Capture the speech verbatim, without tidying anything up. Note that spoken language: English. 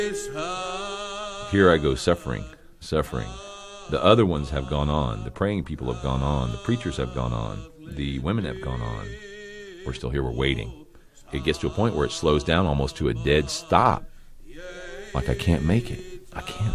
Here I go suffering, suffering. The other ones have gone on. The praying people have gone on. The preachers have gone on. The women have gone on. We're still here. We're waiting. It gets to a point where it slows down almost to a dead stop. Like I can't make it. I can't